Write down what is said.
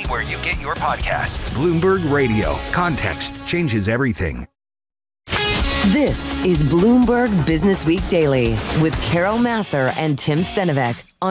anywhere you get your podcasts. Bloomberg Radio. Context changes everything. This is Bloomberg Business Week Daily with Carol Massar and Tim Stenovec on